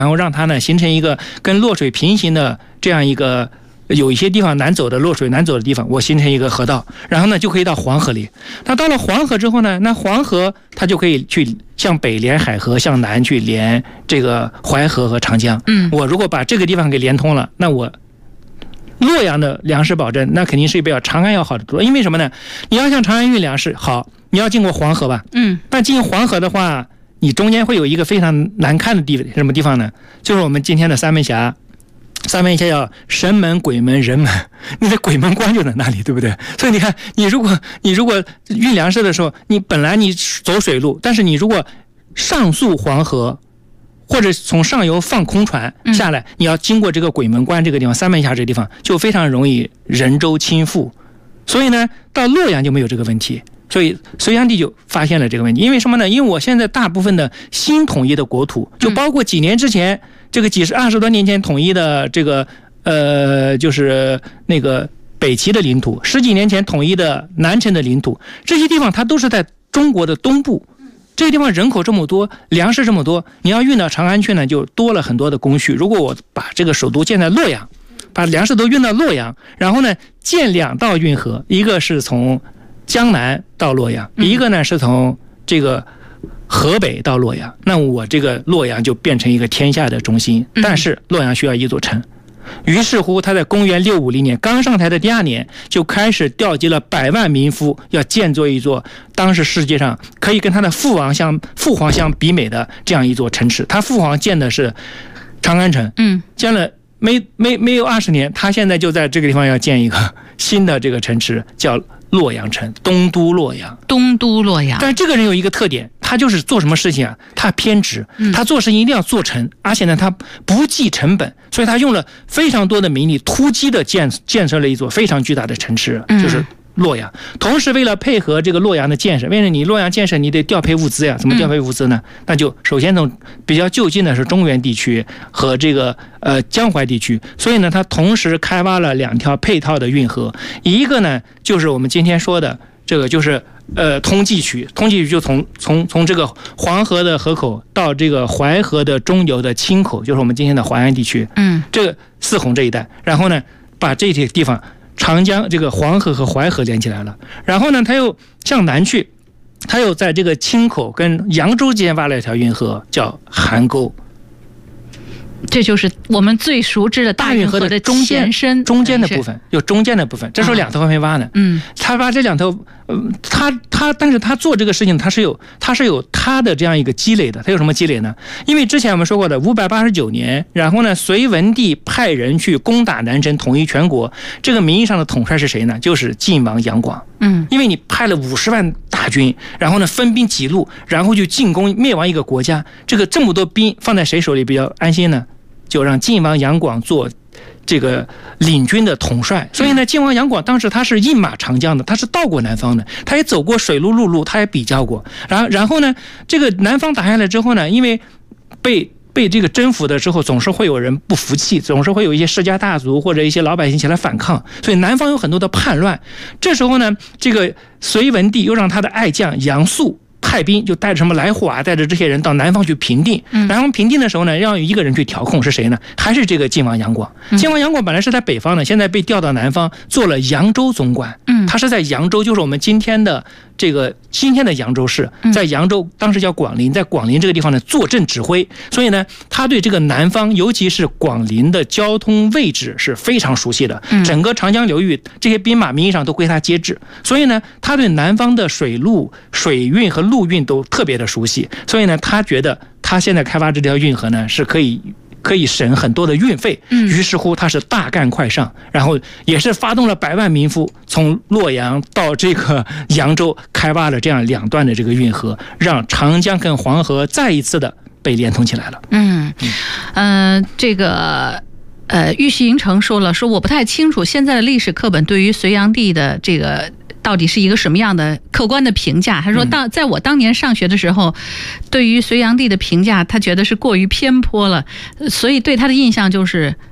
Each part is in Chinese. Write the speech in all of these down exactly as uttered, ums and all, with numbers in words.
然后让它呢形成一个跟洛水平行的这样一个有一些地方难走的洛水难走的地方，我形成一个河道，然后呢就可以到黄河里。那到了黄河之后呢，那黄河它就可以去向北连海河，向南去连这个淮河和长江。 嗯， 我如果把这个地方给连通了，那我洛阳的粮食保证那肯定是比较长安要好得多。因为什么呢？你要向长安运粮食，好，你要经过黄河吧？ 嗯， 但经黄河的话，你中间会有一个非常难看的地方，什么地方呢？就是我们今天的三门峡。三门峡叫神门、鬼门、人门，你的鬼门关就在那里，对不对？所以你看，你如果你如果运粮食的时候，你本来你走水路，但是你如果上溯黄河，或者从上游放空船下来，你要经过这个鬼门关这个地方，三门峡这个地方就非常容易人舟倾覆。所以呢，到洛阳就没有这个问题。所以隋炀帝就发现了这个问题，因为什么呢？因为我现在大部分的新统一的国土，就包括几年之前、嗯、这个几十二十多年前统一的这个呃，就是那个北齐的领土，十几年前统一的南陈的领土，这些地方它都是在中国的东部。这个地方人口这么多，粮食这么多，你要运到长安去呢，就多了很多的工序。如果我把这个首都建在洛阳，把粮食都运到洛阳，然后呢建两道运河，一个是从江南到洛阳，一个呢是从这个河北到洛阳，那我这个洛阳就变成一个天下的中心。但是洛阳需要一座城，于是乎他在公元六五零年刚上台的第二年，就开始调集了百万民夫，要建造一座当时世界上可以跟他的父王相父皇相比美的这样一座城池。他父皇建的是长安城，嗯，建了没没没有二十年，他现在就在这个地方要建一个新的这个城池，叫洛阳城，东都洛阳， 东都洛阳。 但是这个人有一个特点，他就是做什么事情啊，他偏执，他做事情一定要做成，而且呢，他不计成本，所以他用了非常多的民力，突击的建建设了一座非常巨大的城池，就是洛阳。同时为了配合这个洛阳的建设，为了你洛阳建设，你得调配物资呀。怎么调配物资呢？嗯、那就首先从比较就近的是中原地区和这个呃江淮地区，所以呢，它同时开挖了两条配套的运河，一个呢就是我们今天说的这个就是呃通济渠，通济渠就从从从这个黄河的河口到这个淮河的中游的青口，就是我们今天的淮安地区，嗯，这个泗洪这一带，然后呢把这些地方。长江这个黄河和淮河连起来了，然后呢，他又向南去，他又在这个青口跟扬州之间挖了一条运河，叫邗沟。 这就是我们最熟知的大运河的中间深中间的部分，有中间的部分，这时候两头还没挖呢。嗯，他挖这两头，呃，他他，但是他做这个事情，他是有他是有他的这样一个积累的。他有什么积累呢？因为之前我们说过的，五百八十九年，然后呢，隋文帝派人去攻打南陈，统一全国。这个名义上的统帅是谁呢？就是晋王杨广。嗯，因为你派了五十万大军，然后呢分兵几路，然后就进攻灭亡一个国家，这个这么多兵放在谁手里比较安心呢？就让晋王杨广做这个领军的统帅。所以呢，晋王杨广当时他是饮马长江的，他是到过南方的，他也走过水路陆路，他也比较过。然后然后呢，这个南方打下来之后呢，因为被被这个征服的之后，总是会有人不服气，总是会有一些世家大族或者一些老百姓起来反抗，所以南方有很多的叛乱。这时候呢，这个隋文帝又让他的爱将杨素派兵，就带着什么来火啊，带着这些人到南方去平定。然后平定的时候呢，让一个人去调控，是谁呢？还是这个晋王杨广。晋王杨广本来是在北方的，现在被调到南方，做了扬州总管。嗯，他是在扬州，就是我们今天的这个今天的扬州市，在扬州当时叫广陵，在广陵这个地方呢坐镇指挥。所以呢，他对这个南方，尤其是广陵的交通位置是非常熟悉的。整个长江流域这些兵马名义上都归他接治，所以呢，他对南方的水路、水运和陆运都特别的熟悉。所以呢，他觉得他现在开发这条运河呢是可以。可以省很多的运费，于是乎他是大干快上，然后也是发动了百万民夫，从洛阳到这个扬州开挖了这样两段的这个运河，让长江跟黄河再一次的被连通起来了。嗯， 呃，这个呃，玉溪银城说了，说我不太清楚现在的历史课本对于隋炀帝的这个。到底是一个什么样的客观的评价？他说当在我当年上学的时候，对于隋炀帝的评价他觉得是过于偏颇了，所以对他的印象就是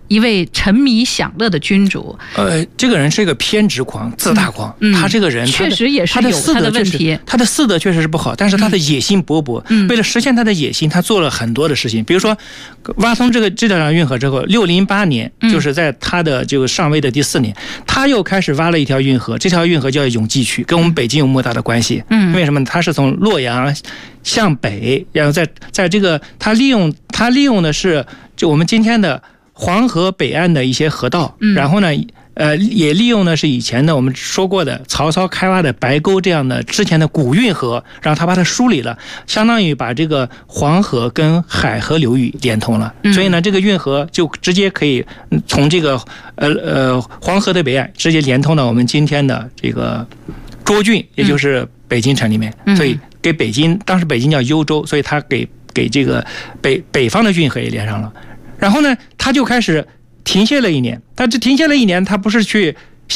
一位沉迷享乐的君主。 呃，这个人是一个偏执狂、自大狂。嗯，他这个人确实也是有他的问题。 他的私德确实是不好，但是他的野心勃勃。嗯，为了实现他的野心，他做了很多的事情。比如说，挖通这个这条运河之后，六零八年，就是在他的这个上位的第四年，他又开始挖了一条运河。这条运河叫永济渠，跟我们北京有莫大的关系。嗯，为什么？他是从洛阳向北，然后在在这个他利用他利用的是就我们今天的黄河北岸的一些河道，然后呢，呃，也利用的是以前的我们说过的曹操开挖的白沟这样的之前的古运河，然后他把它梳理了，相当于把这个黄河跟海河流域连通了。所以呢，这个运河就直接可以从这个呃呃黄河的北岸直接连通到我们今天的这个涿郡，也就是北京城里面。所以给北京，当时北京叫幽州，所以他给给这个北北方的运河也连上了。然后呢，他就开始停歇了一年。他这停歇了一年，他不是去